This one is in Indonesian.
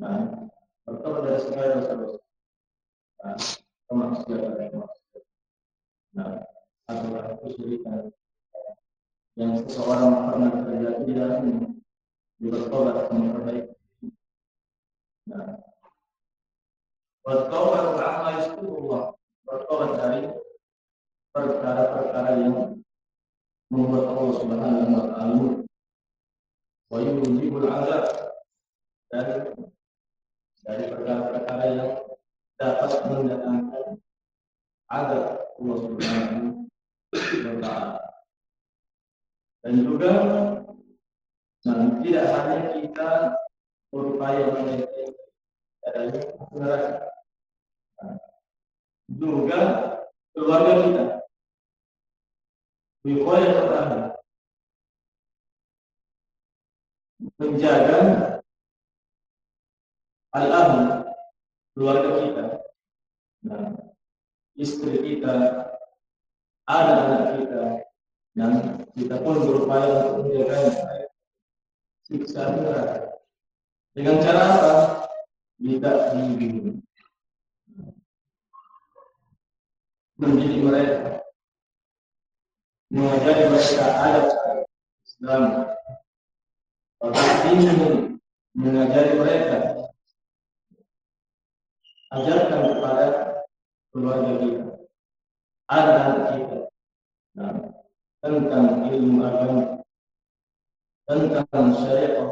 Nah, bertobat dari segala dosa-dosa. Nah, kemaksiatan. Nah, adalah kesulitan yang seseorang pernah terjadi di dalamnya. Bertobat memperbaiki. Nah, bertobat berapa itu Allah. Bertobat dari perkara-perkara yang membuat Allah Subhanahu wa taala wa yujibul azab, dan dari perkara-perkara yang dapat mendatangkan azab Allah Subhanahu wa taala. Dan juga tidak hanya kita berupaya menjadi dari neraka, juga keluarga kita. Upaya pertama menjaga al-aman keluarga kita, nah, istri kita, anak-anak kita, dan kita pun berupaya untuk menjaganya siksa neraka. Dengan cara apa? Tidak dibimbing, mendidik mereka, mengajari mereka adab Islam. Kalau ingin mengajari mereka, ajarkan kepada keluarga kita, anak-anak kita, nah, tentang ilmu agama, tentang syariat